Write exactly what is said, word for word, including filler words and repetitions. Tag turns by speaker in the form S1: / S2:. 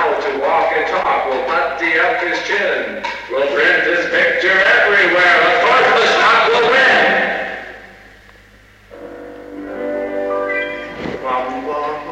S1: how to walk and talk, will putty up his chin, will print his picture everywhere. Of course the stock will win. Bum, bum.